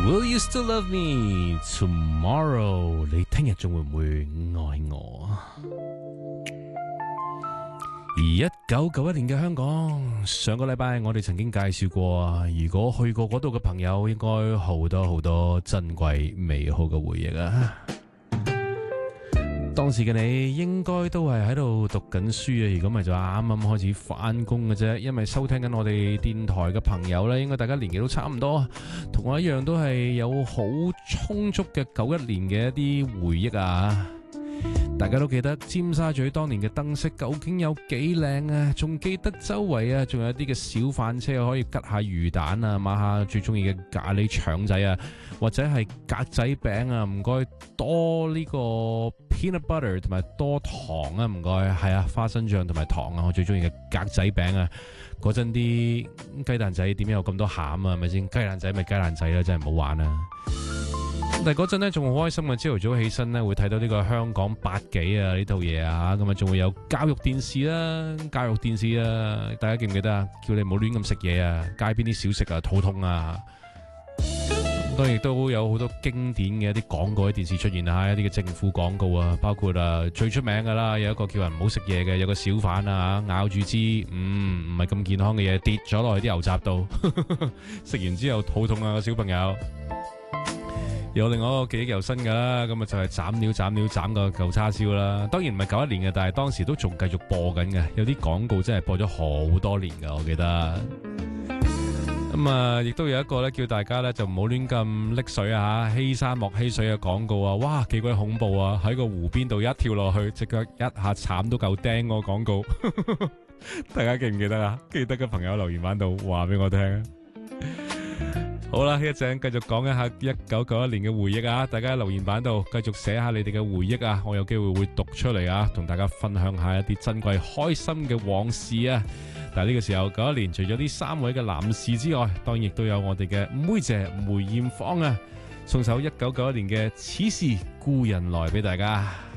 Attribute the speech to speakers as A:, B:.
A: Will you still love me tomorrow？ 你聽日仲會唔會愛我？1991年嘅香港，上個禮拜我哋曾經介紹過，如果去過嗰度嘅朋友，應該好多好多珍貴美好嘅回憶啊！當時嘅你應該都係喺度讀緊書啊，如果咪就啱啱開始返工嘅啫。因為收聽緊我哋電台嘅朋友呢，應該大家年紀都差唔多，同我一樣都係有好充足嘅91年嘅一啲回憶啊！大家都記得尖沙咀當年嘅燈飾究竟有幾靚啊，仲記得周圍啊仲有一啲嘅小販車可以吉下魚蛋啊，買下最中意嘅咖喱腸仔啊，或者係格仔餅啊，唔該多呢個 peanut butter 同埋多糖啊，唔該係啊，花生醬同埋糖啊，我最中意嘅格仔餅啊。嗰陣啲雞蛋仔點解有咁多餡啊？係咪先？雞蛋仔咪雞蛋仔啦，真係唔好玩啊！但係嗰陣咧仲好開心嘅，朝頭早起身咧會睇到呢個香港8幾啊呢套嘢啊，咁啊仲會有教育電視啦，教育電視啊，大家記唔記得啊？叫你唔好亂咁食嘢啊，街邊啲小食啊，肚痛啊！當然亦都有好多經典嘅一啲廣告喺電視出現啊，一啲嘅政府廣告啊，包括最出名㗎啦，有一個叫人唔好食嘢嘅，有個小販啊咬住支唔係咁健康嘅嘢跌咗落去啲牛雜度，食完之後肚痛啊個小朋友。有另外一個記憶猶新噶啦，咁啊就係斬料斬個舊叉燒啦。當然唔係91年嘅，但係當時都仲繼續播緊嘅。有啲廣告真係播咗好多年噶，我記得。咁啊，亦都有一個咧，叫大家咧就唔好亂咁溺水啊！欺山莫欺水嘅廣告啊，哇，幾鬼恐怖啊！喺個湖邊度一跳落去，隻腳一下慘到夠釘個廣告。大家記唔記得啊？記得嘅朋友留言板度話俾我聽。好啦，一陣繼續講一下1991年嘅回憶啊！大家喺留言板度繼續寫下你哋嘅回憶啊！我有機會會讀出嚟啊，同大家分享下一啲珍貴開心嘅往事啊！但係呢個時候91年除咗呢3位嘅男士之外，當然亦都有我哋嘅妹姐梅艷芳啊，送首1991年嘅《此時故人來》俾大家。